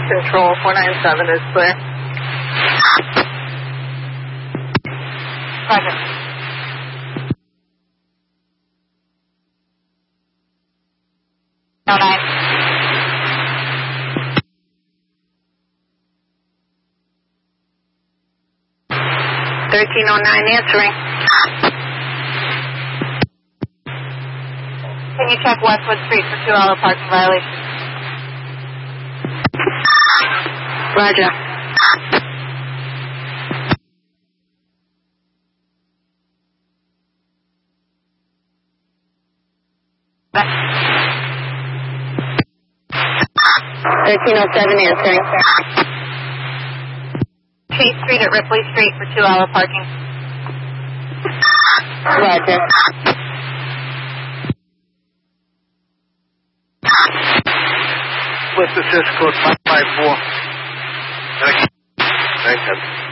Control 497 is clear. Roger. No, 9. Answering. Can you check Westwood Street for 2-hour parking violation? Roger. Back. 1307 answering. Chase Street at Ripley Street for 2-hour parking. Roger. West Assist code 554. Thank you.